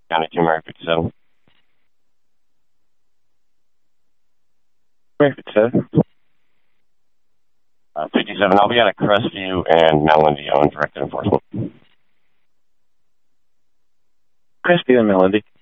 County 2, Mary 57. Mary 57. 57, I'll be out of Crestview and Melondi on directed enforcement. Crestview and Melondi.